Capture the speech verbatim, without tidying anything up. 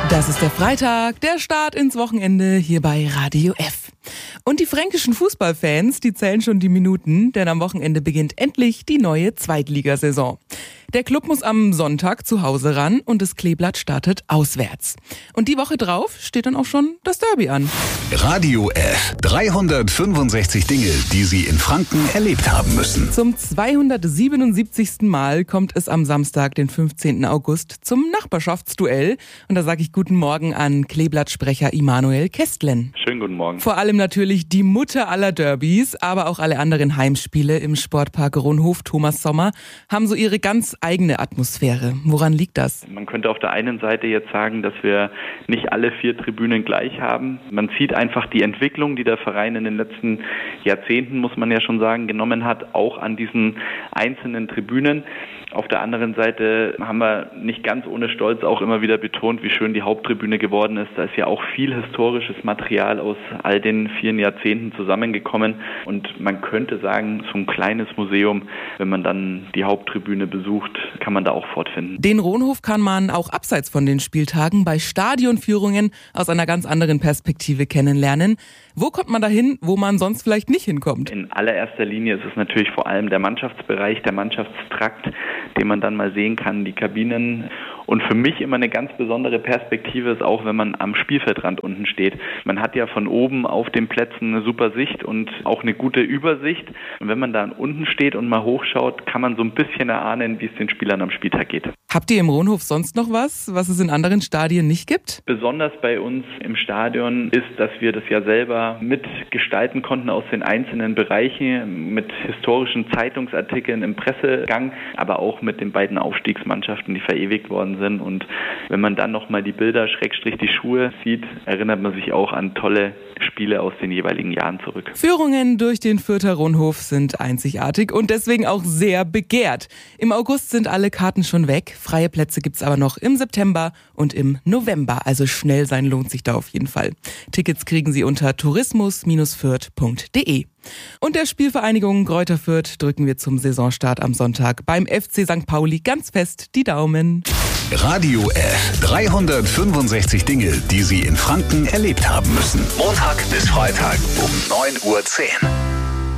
Das ist der Freitag, der Start ins Wochenende hier bei Radio F. Und die fränkischen Fußballfans, die zählen schon die Minuten, denn am Wochenende beginnt endlich die neue Zweitligasaison. Der Club muss am Sonntag zu Hause ran und das Kleeblatt startet auswärts. Und die Woche drauf steht dann auch schon das Derby an. Radio F. dreihundertfünfundsechzig Dinge, die Sie in Franken erlebt haben müssen. Zum zweihundertsiebenundsiebzigsten Mal kommt es am Samstag, den fünfzehnten August, zum Nachbarschaftsduell. Und da sage ich guten Morgen an Kleeblattsprecher Immanuel Kästlen. Schönen guten Morgen. Vor allem natürlich die Mutter aller Derbys, aber auch alle anderen Heimspiele im Sportpark Ronhof Thomas Sommer haben so ihre ganz eigene Atmosphäre. Woran liegt das? Man könnte auf der einen Seite jetzt sagen, dass wir nicht alle vier Tribünen gleich haben. Man sieht einfach die Entwicklung, die der Verein in den letzten Jahrzehnten, muss man ja schon sagen, genommen hat, auch an diesen einzelnen Tribünen. Auf der anderen Seite haben wir nicht ganz ohne Stolz auch immer wieder betont, wie schön die Haupttribüne geworden ist. Da ist ja auch viel historisches Material aus all den vielen Jahrzehnten zusammengekommen. Und man könnte sagen, so ein kleines Museum, wenn man dann die Haupttribüne besucht, kann man da auch fortfinden. Den Ronhof kann man auch abseits von den Spieltagen bei Stadionführungen aus einer ganz anderen Perspektive kennenlernen. Wo kommt man dahin, wo man sonst vielleicht nicht hinkommt? In allererster Linie ist es natürlich vor allem der Mannschaftsbereich, der Mannschaftstrakt, den man dann mal sehen kann, die Kabinen. Und für mich immer eine ganz besondere Perspektive ist auch, wenn man am Spielfeldrand unten steht. Man hat ja von oben auf den Plätzen eine super Sicht und auch eine gute Übersicht. Und wenn man da unten steht und mal hochschaut, kann man so ein bisschen erahnen, wie es den Spielern am Spieltag geht. Habt ihr im Ronhof sonst noch was, was es in anderen Stadien nicht gibt? Besonders bei uns im Stadion ist, dass wir das ja selber mitgestalten konnten aus den einzelnen Bereichen, mit historischen Zeitungsartikeln im Pressegang, aber auch mit den beiden Aufstiegsmannschaften, die verewigt worden sind. Und wenn man dann nochmal die Bilder, Schrägstrich die Schuhe sieht, erinnert man sich auch an tolle Spiele aus den jeweiligen Jahren zurück. Führungen durch den Fürther Ronhof sind einzigartig und deswegen auch sehr begehrt. Im August sind alle Karten schon weg. Freie Plätze gibt's aber noch im September und im November. Also schnell sein lohnt sich da auf jeden Fall. Tickets kriegen Sie unter tourismus Fürth punkt de. Und der Spielvereinigung Greuther Fürth drücken wir zum Saisonstart am Sonntag beim F C Sankt Pauli ganz fest die Daumen. Radio F. dreihundertfünfundsechzig Dinge, die Sie in Franken erlebt haben müssen. Montag bis Freitag um neun Uhr zehn.